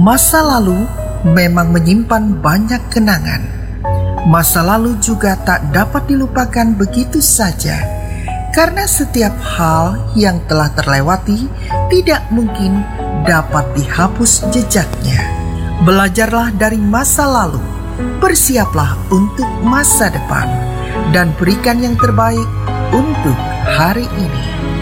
Masa lalu memang menyimpan banyak kenangan. Masa lalu juga tak dapat dilupakan begitu saja, karena setiap hal yang telah terlewati tidak mungkin dapat dihapus jejaknya. Belajarlah dari masa lalu, bersiaplah untuk masa depan, dan berikan yang terbaik untuk hari ini.